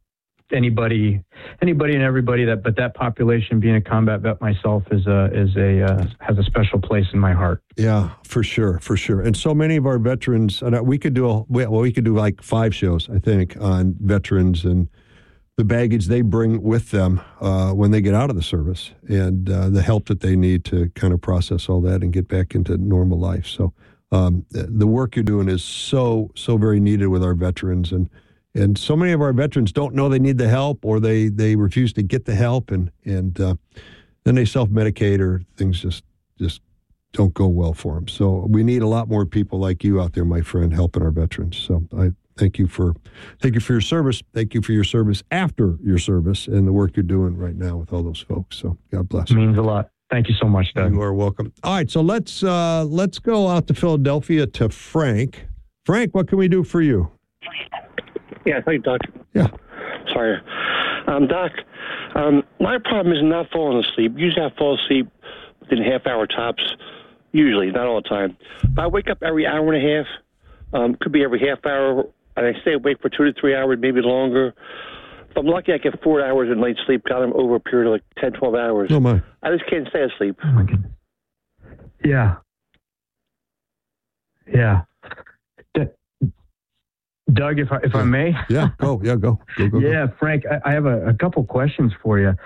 anybody and everybody but that population, being a combat vet myself, has a special place in my heart. Yeah, for sure. And so many of our veterans, we could do like 5 shows, I think, on veterans and the baggage they bring with them when they get out of the service, and the help that they need to kind of process all that and get back into normal life. So the work you're doing is so very needed with our veterans, and so many of our veterans don't know they need the help, or they refuse to get the help, and then they self-medicate, or things just don't go well for them. So we need a lot more people like you out there, my friend, helping our veterans. So I thank you for your service. Thank you for your service after your service and the work you're doing right now with all those folks. So God bless. It means a lot. Thank you so much, Doug. You are welcome. All right, so let's go out to Philadelphia to Frank. Frank, what can we do for you? Yeah, thank you, Doc. Yeah. Sorry. Doc, my problem is not falling asleep. Usually I fall asleep within a half hour tops. Usually, not all the time. But I wake up every hour and a half. Could be every half hour. And I stay awake for 2 to 3 hours, maybe longer. If I'm lucky, I get 4 hours of night sleep, got them over a period of like 10, 12 hours. Oh, my. I just can't stay asleep. Oh, my goodness. Yeah. Doug, if I may? Yeah, go. Yeah, Frank, I have a couple questions for you.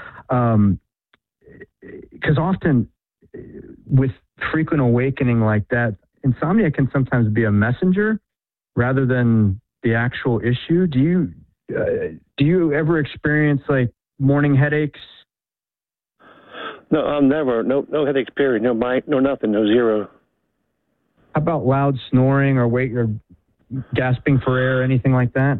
Because often with frequent awakening like that, insomnia can sometimes be a messenger rather than the actual issue. Do you ever experience like morning headaches? No, never. No headaches, period. No nothing. No zero. How about loud snoring or gasping for air, anything like that?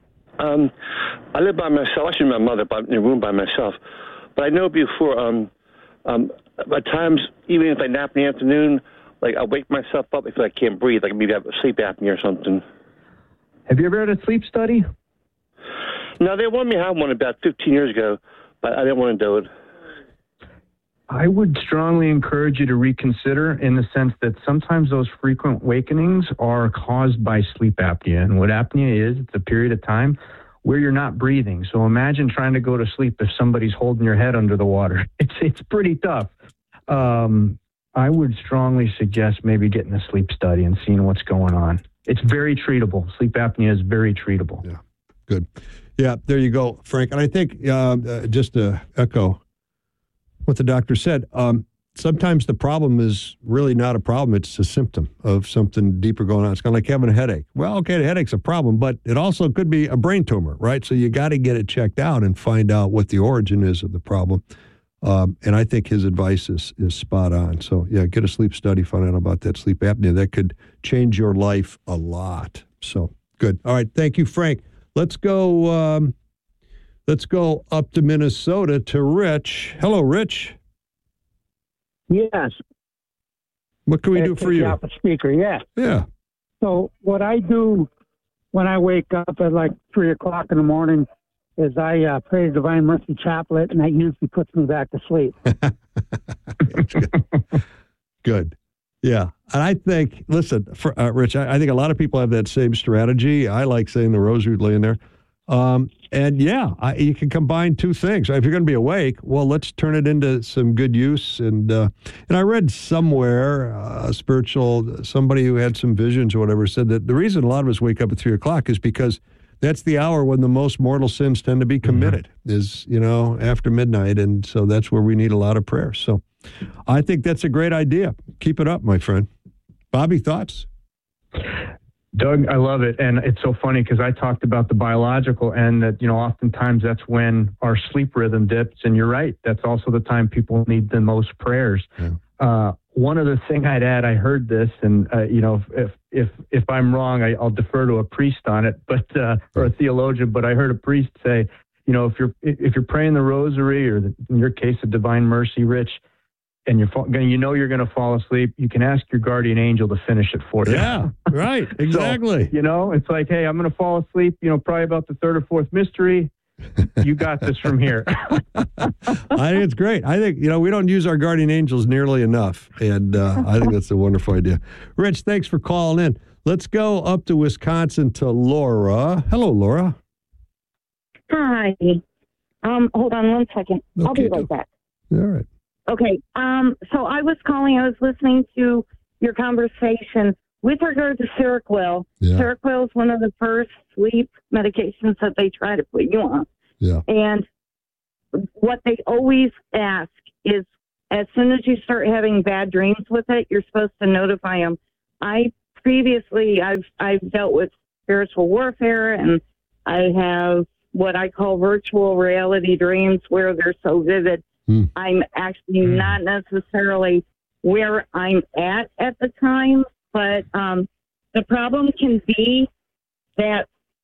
I live by myself. Actually, my mother, in a room by myself. But I know before, at times, even if I nap in the afternoon, like I wake myself up, I feel like I can't breathe. Like maybe I have sleep apnea or something. Have you ever had a sleep study? No, they wanted me to have one about 15 years ago, but I didn't want to do it. I would strongly encourage you to reconsider, in the sense that sometimes those frequent awakenings are caused by sleep apnea. And what apnea is, it's a period of time where you're not breathing. So imagine trying to go to sleep if somebody's holding your head under the water. It's pretty tough. I would strongly suggest maybe getting a sleep study and seeing what's going on. It's very treatable. Sleep apnea is very treatable. Yeah, good. Yeah, there you go, Frank. And I think just to echo what the doctor said, sometimes the problem is really not a problem. It's a symptom of something deeper going on. It's kind of like having a headache. Well, okay, the headache's a problem, but it also could be a brain tumor, right? So you got to get it checked out and find out what the origin is of the problem. And I think his advice is spot on. So, yeah, get a sleep study, find out about that sleep apnea. That could change your life a lot. So, good. All right, thank you, Frank. Let's go up to Minnesota to Rich. Hello, Rich. Yes. What can we do for you? Off the speaker, yeah. Yeah. So what I do when I wake up at like 3 o'clock in the morning is I pray the Divine Mercy Chaplet, and that usually puts me back to sleep. Good. Yeah. And I think, listen, Rich, I think a lot of people have that same strategy. I like saying the rosary, laying there. And yeah, you can combine two things. If you're going to be awake, well, let's turn it into some good use. And I read somewhere, somebody who had some visions or whatever said that the reason a lot of us wake up at 3 o'clock is because that's the hour when the most mortal sins tend to be committed, is, after midnight. And so that's where we need a lot of prayer. So I think that's a great idea. Keep it up, my friend. Bobby, thoughts? Doug, I love it. And it's so funny because I talked about the biological end that, oftentimes that's when our sleep rhythm dips. And you're right. That's also the time people need the most prayers. Yeah. One other thing I'd add, I heard this, and, if I'm wrong, I'll defer to a priest on it, but or a theologian, but I heard a priest say, if you're praying the rosary, or in your case, the Divine Mercy, Rich, and you're going to fall asleep, you can ask your guardian angel to finish it for you. Yeah, right, exactly. So, it's like, hey, I'm going to fall asleep, probably about the third or fourth mystery. You got this from here. I think it's great. I think, we don't use our guardian angels nearly enough, and I think that's a wonderful idea. Rich, thanks for calling in. Let's go up to Wisconsin to Laura. Hello, Laura. Hi. Hold on one second. I'll be right back. All right. Okay. So I was listening to your conversation with regard to Seroquel. Yeah. Seroquel is one of the first sleep medications that they try to put you on. Yeah. And what they always ask is, as soon as you start having bad dreams with it, you're supposed to notify them. I've dealt with spiritual warfare, and I have what I call virtual reality dreams where they're so vivid. I'm actually not necessarily where I'm at the time, but the problem can be that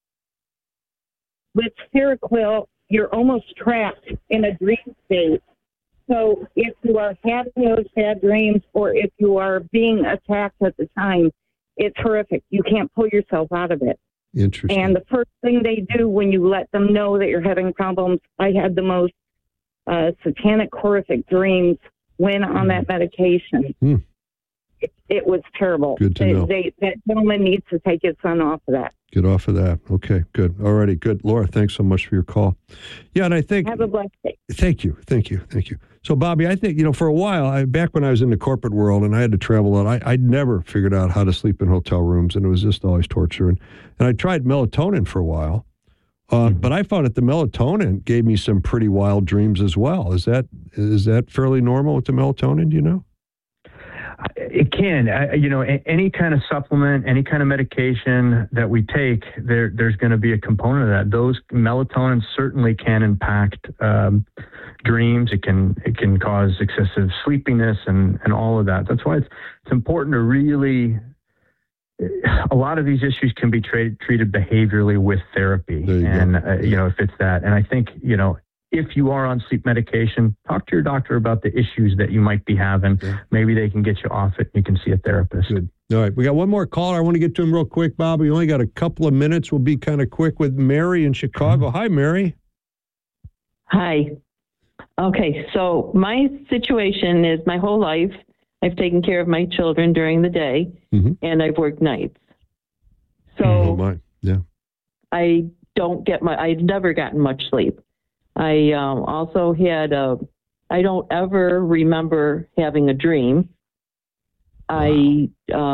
with Seroquel, you're almost trapped in a dream state. So if you are having those bad dreams or if you are being attacked at the time, it's horrific. You can't pull yourself out of it. Interesting. And the first thing they do when you let them know that you're having problems, I had the most satanic, horrific dreams when on that medication. It was terrible. Good to know. That gentleman needs to take his son off of that. Get off of that. Okay, good. All righty, good. Laura, thanks so much for your call. Yeah, and I think... Have a blessed day. Thank you. So, Bobby, I think, for a while, back when I was in the corporate world and I had to travel a lot, I'd never figured out how to sleep in hotel rooms, and it was just always torture. And I tried melatonin for a while, but I found that the melatonin gave me some pretty wild dreams as well. Is that fairly normal with the melatonin, do you know? It can. Any kind of supplement, any kind of medication that we take, there's going to be a component of that. Those melatonin certainly can impact dreams. It can cause excessive sleepiness and all of that. That's why it's important to really. A lot of these issues can be treated behaviorally with therapy, and if it's that. And I think if you are on sleep medication, talk to your doctor about the issues that you might be having. Yeah. Maybe they can get you off it and you can see a therapist. Good. All right. We got one more caller. I want to get to him real quick, Bob. We only got a couple of minutes. We'll be kind of quick with Mary in Chicago. Hi, Mary. Hi. Okay. So my situation is my whole life, I've taken care of my children during the day, and I've worked nights. So I've never gotten much sleep. I also had I don't ever remember having a dream. Wow.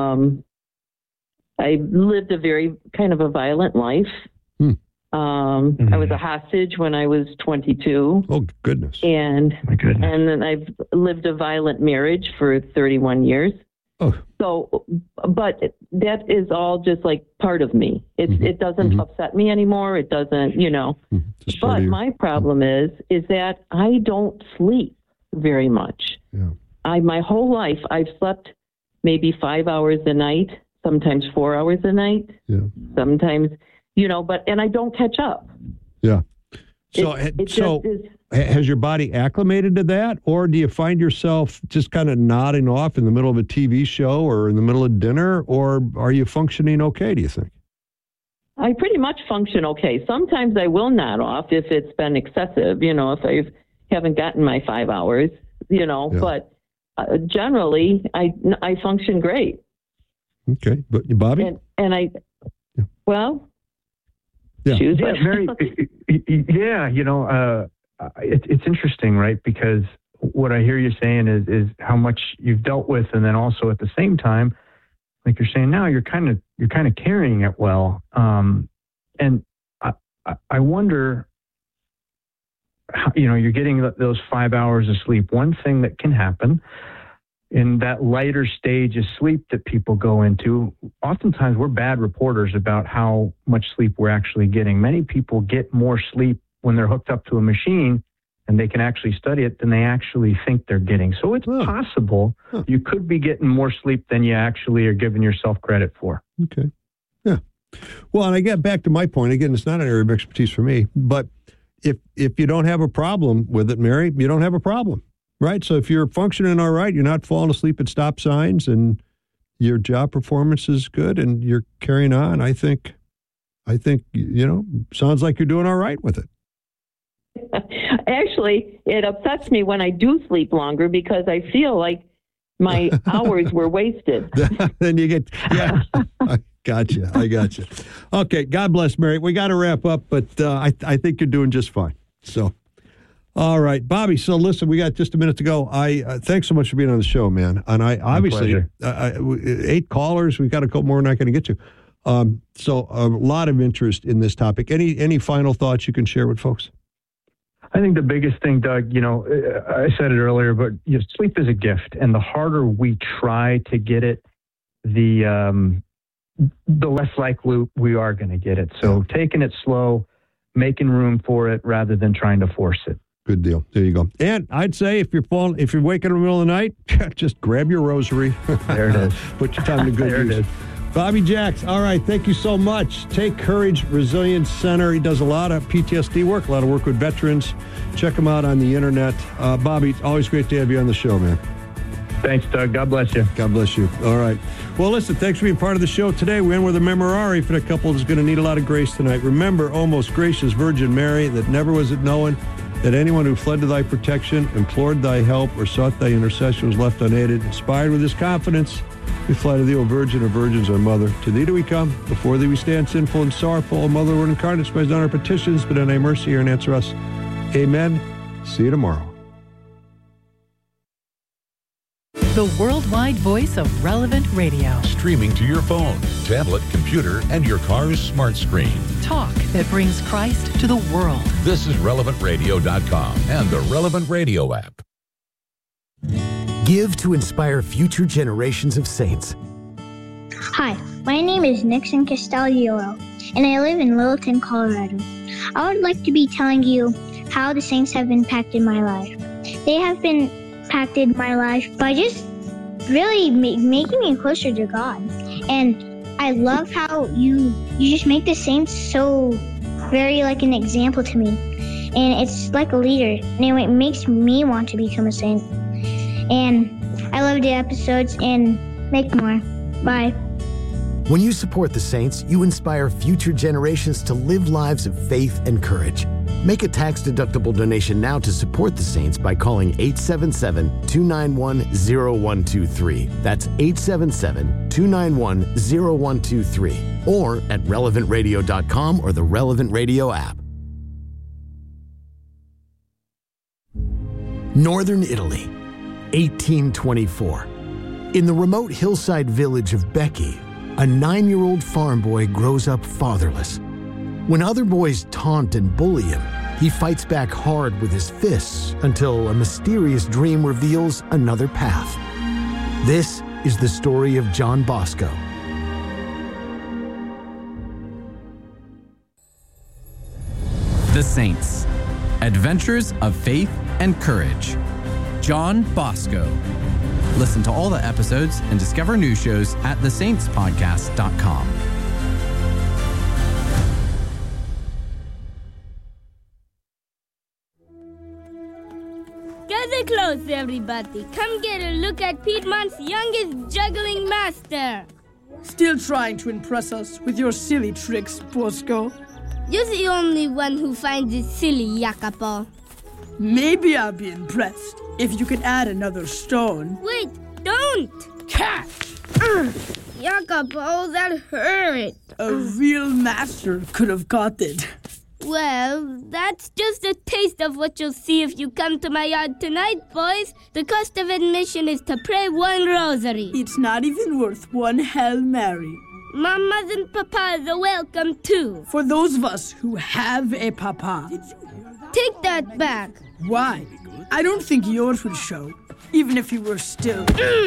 I lived a very kind of a violent life. I was a hostage when I was 22. Oh, goodness. And my goodness. And then I've lived a violent marriage for 31 years. Oh. So, but that is all just like part of me. It doesn't upset me anymore. It doesn't, But my problem is that I don't sleep very much. Yeah. My whole life, I've slept maybe 5 hours a night, sometimes 4 hours a night. Yeah. Sometimes, and I don't catch up. Yeah. So, has your body acclimated to that, or do you find yourself just kind of nodding off in the middle of a TV show or in the middle of dinner, or are you functioning okay, do you think? I pretty much function okay. Sometimes I will nod off if it's been excessive, if I haven't gotten my 5 hours, but generally I function great. Okay. But Bobby? And I, well... Yeah. Mary. It's interesting, right? Because what I hear you saying is how much you've dealt with, and then also at the same time, like you're saying now, you're kind of carrying it well. And I wonder, how, you're getting those 5 hours of sleep. One thing that can happen in that lighter stage of sleep that people go into, oftentimes we're bad reporters about how much sleep we're actually getting. Many people get more sleep when they're hooked up to a machine and they can actually study it than they actually think they're getting. So it's possible you could be getting more sleep than you actually are giving yourself credit for. Okay. Yeah. Well, and I get back to my point. Again, it's not an area of expertise for me, but if you don't have a problem with it, Mary, you don't have a problem. Right. So if you're functioning all right, you're not falling asleep at stop signs, and your job performance is good, and you're carrying on, I think, sounds like you're doing all right with it. Actually, it upsets me when I do sleep longer because I feel like my hours were wasted. Then you get, Gotcha. I gotcha. Okay. God bless, Mary. We got to wrap up, but I think you're doing just fine. So, all right, Bobby. So listen, we got just a minute to go. Thanks so much for being on the show, man. And I obviously 8 callers. We've got a couple more we're not going to get to. So a lot of interest in this topic. Any final thoughts you can share with folks? I think the biggest thing, Doug, I said it earlier, but sleep is a gift, and the harder we try to get it, the less likely we are going to get it. So taking it slow, making room for it rather than trying to force it. Good deal. There you go. And I'd say if you're waking in the middle of the night, just grab your rosary. There it is. Put your time to good There use. it is. Bobby Jacks, all right, thank you so much. Take Courage Resilience Center. He does a lot of PTSD work, a lot of work with veterans. Check him out on the internet. Bobby, it's always great to have you on the show, man. Thanks, Doug. God bless you. God bless you. All right. Well, listen, thanks for being part of the show today. We end with a memorare for a couple that's going to need a lot of grace tonight. Remember, O most gracious Virgin Mary, that never was it known that anyone who fled to thy protection, implored thy help, or sought thy intercession was left unaided. Inspired with this confidence, we fly to thee, O Virgin of Virgins, our Mother. To thee do we come. Before thee we stand sinful and sorrowful. O Mother, Lord incarnate, despise not our petitions, but in thy mercy hear and answer us. Amen. See you tomorrow. The worldwide voice of Relevant Radio. Streaming to your phone, tablet, computer, and your car's smart screen. Talk that brings Christ to the world. This is RelevantRadio.com and the Relevant Radio app. Give to inspire future generations of saints. Hi, my name is Nixon Castagliolo, and I live in Littleton, Colorado. I would like to be telling you how the saints have impacted my life. They have impacted my life by just really making me closer to God. And I love how you just make the saints so very like an example to me. And it's like a leader. And it makes me want to become a saint. And I love the episodes and make more. Bye. When you support the saints, you inspire future generations to live lives of faith and courage. Make a tax-deductible donation now to support the saints by calling 877-291-0123. That's 877-291-0123. Or at RelevantRadio.com or the Relevant Radio app. Northern Italy, 1824. In the remote hillside village of Becchi, a 9-year-old farm boy grows up fatherless. When other boys taunt and bully him, he fights back hard with his fists until a mysterious dream reveals another path. This is the story of John Bosco. The Saints. Adventures of Faith and Courage. John Bosco. Listen to all the episodes and discover new shows at thesaintspodcast.com. Gather close, everybody. Come get a look at Piedmont's youngest juggling master. Still trying to impress us with your silly tricks, Bosco. You're the only one who finds it silly, Jacopo. Maybe I'll be impressed if you can add another stone. Wait, don't! Catch! Jacopo, that hurt. A real master could have caught it. Well, that's just a taste of what you'll see if you come to my yard tonight, boys. The cost of admission is to pray 1 rosary. It's not even worth 1 Hail Mary. Mamas and papas are welcome, too. For those of us who have a papa. Take that back. Why? I don't think yours would show, even if you were still...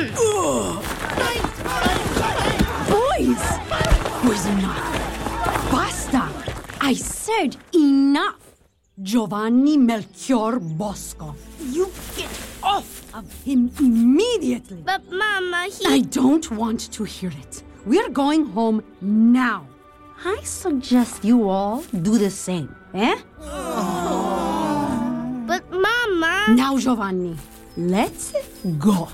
Boys! Was enough. Basta! I said enough. Giovanni Melchior Bosco. You get off of him immediately. But, Mama, I don't want to hear it. We're going home now. I suggest you all do the same, eh? But, Mama... Now, Giovanni, let's go.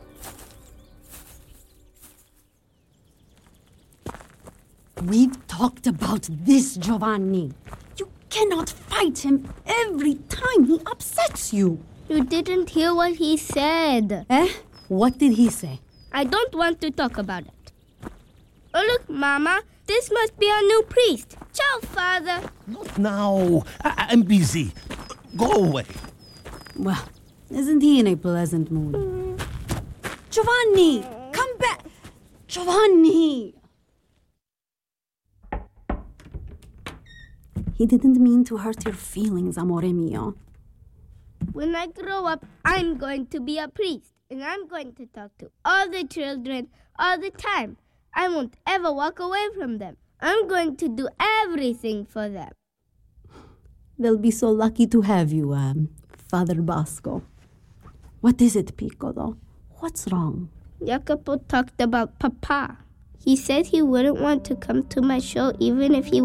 We've talked about this, Giovanni. You cannot fight him every time he upsets you. You didn't hear what he said. Eh? What did he say? I don't want to talk about it. Oh, look, Mama. This must be our new priest. Ciao, Father. Not now. I'm busy. Go away. Well, isn't he in a pleasant mood? Giovanni! Come back! Giovanni! He didn't mean to hurt your feelings, amore mio. When I grow up, I'm going to be a priest, and I'm going to talk to all the children all the time. I won't ever walk away from them. I'm going to do everything for them. They'll be so lucky to have you, Father Bosco. What is it, Piccolo? What's wrong? Jacopo talked about Papa. He said he wouldn't want to come to my show even if he